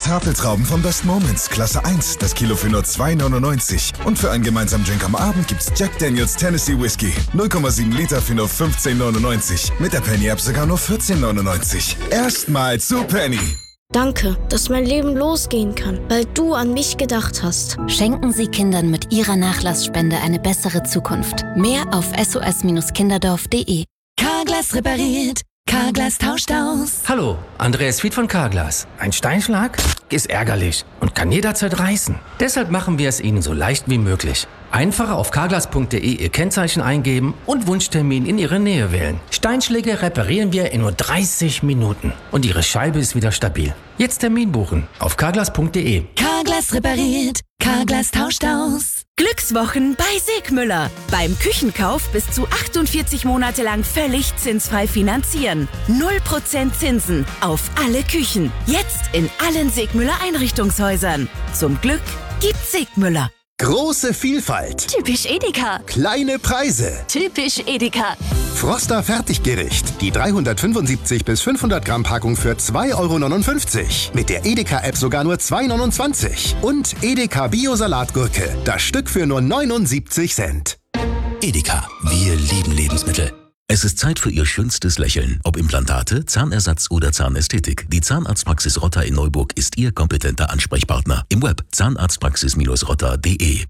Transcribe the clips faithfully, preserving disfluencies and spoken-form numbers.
Tafeltrauben von Best Moments, Klasse eins, das Kilo für nur zwei neunundneunzig. Und für einen gemeinsamen Drink am Abend gibt's Jack Daniels Tennessee Whiskey, null Komma sieben Liter für nur fünfzehn neunundneunzig. Mit der Penny-App sogar nur vierzehn neunundneunzig. Erstmal zu Penny. Danke, dass mein Leben losgehen kann, weil du an mich gedacht hast. Schenken Sie Kindern mit Ihrer Nachlassspende eine bessere Zukunft. Mehr auf s o s kinderdorf punkt d e. Carglass repariert, Carglass tauscht aus. Hallo, Andreas Fied von Carglass. Ein Steinschlag ist ärgerlich und kann jederzeit reißen. Deshalb machen wir es Ihnen so leicht wie möglich. Einfach auf carglass punkt d e Ihr Kennzeichen eingeben und Wunschtermin in Ihre Nähe wählen. Steinschläge reparieren wir in nur dreißig Minuten und Ihre Scheibe ist wieder stabil. Jetzt Termin buchen auf carglass punkt d e. Carglass repariert, Carglass tauscht aus. Glückswochen bei Segmüller. Beim Küchenkauf bis zu achtundvierzig Monate lang völlig zinsfrei finanzieren. null Prozent Zinsen auf alle Küchen. Jetzt in allen Segmüller Einrichtungshäusern. Zum Glück gibt's Segmüller. Große Vielfalt. Typisch Edeka. Kleine Preise. Typisch Edeka. Froster Fertiggericht. Die dreihundertfünfundsiebzig bis fünfhundert Gramm Packung für zwei Euro neunundfünfzig. Mit der Edeka-App sogar nur zwei Euro neunundzwanzig. Und Edeka Bio-Salatgurke. Das Stück für nur neunundsiebzig Cent. Edeka. Wir lieben Lebensmittel. Es ist Zeit für Ihr schönstes Lächeln. Ob Implantate, Zahnersatz oder Zahnästhetik. Die Zahnarztpraxis Rotter in Neuburg ist Ihr kompetenter Ansprechpartner. Im Web zahnarztpraxis rotter punkt d e.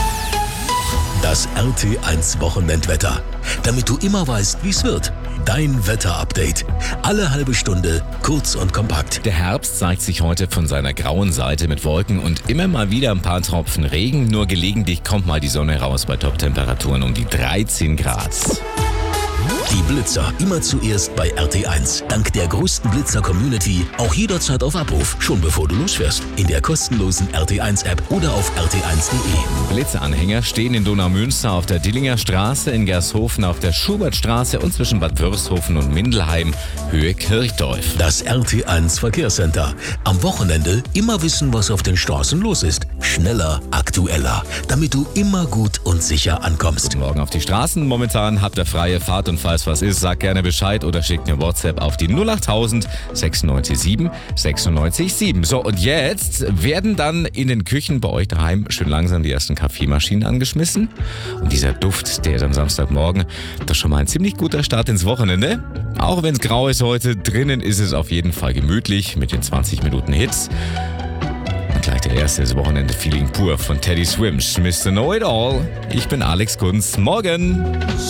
Das R T eins Wochenendwetter. Damit du immer weißt, wie es wird. Dein Wetterupdate. Alle halbe Stunde, kurz und kompakt. Der Herbst zeigt sich heute von seiner grauen Seite mit Wolken und immer mal wieder ein paar Tropfen Regen. Nur gelegentlich kommt mal die Sonne raus bei Top-Temperaturen um die dreizehn Grad. Die Blitzer immer zuerst bei R T eins. Dank der größten Blitzer-Community auch jederzeit auf Abruf, schon bevor du losfährst. In der kostenlosen R T eins App oder auf r t eins punkt d e. Blitzeranhänger stehen in Donaumünster auf der Dillinger Straße, in Gershofen auf der Schubertstraße und zwischen Bad Würshofen und Mindelheim, Höhe Kirchdorf. Das R T eins Verkehrscenter. Am Wochenende immer wissen, was auf den Straßen los ist. Schneller, aktueller, damit du immer gut und sicher ankommst. Guten Morgen auf die Straßen. Momentan habt ihr freie Fahrt und falls was ist, sag gerne Bescheid oder schickt eine WhatsApp auf die null achttausend sechsundneunzig sieben sechsundneunzig sieben. So, und jetzt werden dann in den Küchen bei euch daheim schön langsam die ersten Kaffeemaschinen angeschmissen. Und dieser Duft, der ist am Samstagmorgen, das ist schon mal ein ziemlich guter Start ins Wochenende. Auch wenn es grau ist heute, drinnen ist es auf jeden Fall gemütlich mit den zwanzig Minuten Hits. Und gleich der erste ist Wochenende-Feeling pur von Teddy Swims, Mister Know It All. Ich bin Alex Kunz. Morgen!